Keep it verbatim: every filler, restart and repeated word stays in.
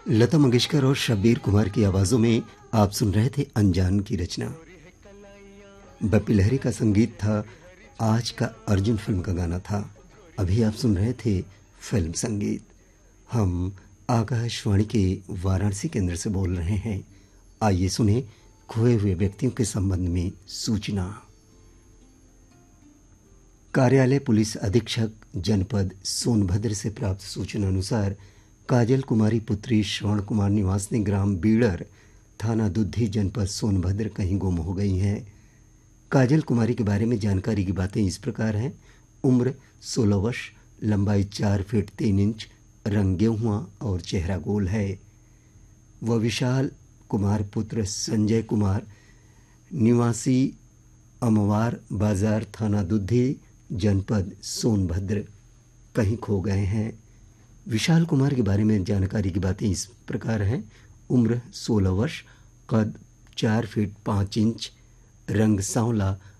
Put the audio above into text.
लता मंगेशकर और शब्बीर कुमार की आवाजों में आप सुन रहे थे अनजान की रचना। बप्पी लहरी का संगीत था। आज का अर्जुन फिल्म का गाना था। अभी आप सुन रहे थे फिल्म संगीत। हम आकाशवाणी के वाराणसी केंद्र से बोल रहे हैं। आइए सुने खोए हुए व्यक्तियों के संबंध में सूचना। कार्यालय पुलिस अधीक्षक जनपद सोनभद्र से प्राप्त सूचना अनुसार काजल कुमारी पुत्री श्रवण कुमार निवासिनी ग्राम बीड़र थाना दुद्धी जनपद सोनभद्र कहीं गुम हो गई हैं। काजल कुमारी के बारे में जानकारी की बातें इस प्रकार हैं। उम्र सोलह वर्ष, लंबाई चार फीट तीन इंच, रंग गेहुआ और चेहरा गोल है। वह विशाल कुमार पुत्र संजय कुमार निवासी अमवार बाजार थाना दुद्धी जनपद सोनभद्र कहीं खो गए हैं। विशाल कुमार के बारे में जानकारी की बातें इस प्रकार हैं। उम्र सोलह वर्ष, कद चार फीट पाँच इंच, रंग सांवला